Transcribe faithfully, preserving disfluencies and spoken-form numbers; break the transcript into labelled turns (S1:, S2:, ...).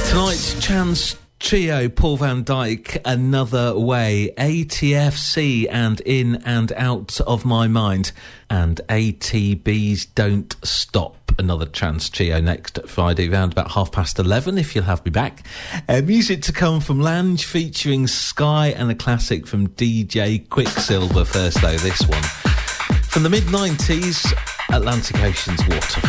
S1: Tonight's Trans Trio, Paul van Dyk, Another Way, A T F C and In and Out of My Mind, and A T B's Don't Stop. Another Trans Trio next Friday around about half past eleven, if you'll have me back. Uh, music to come from Lange featuring Sky, and a classic from D J Quicksilver first, though, this one. From the mid nineties, Atlantic Ocean's Waterfall.